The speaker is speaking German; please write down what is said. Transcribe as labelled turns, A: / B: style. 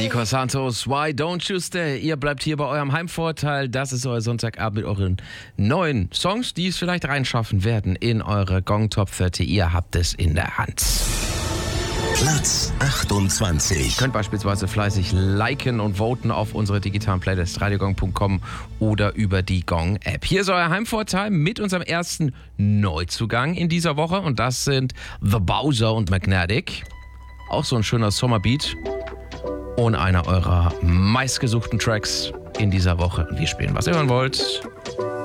A: Nico Santos, Why Don't You Stay? Ihr bleibt hier bei eurem Heimvorteil. Das ist euer Sonntagabend mit euren neuen Songs, die es vielleicht reinschaffen werden in eure Gong Top 30. Ihr habt es in der Hand.
B: Platz 28.
A: Ihr könnt beispielsweise fleißig liken und voten auf unsere digitalen Playlist radiogong.com oder über die Gong-App. Hier ist euer Heimvorteil mit unserem ersten Neuzugang in dieser Woche und das sind The Bowser und Magnetic. Auch so ein schöner Sommerbeat und einer eurer meistgesuchten Tracks in dieser Woche. Und wir spielen, was ihr hören wollt.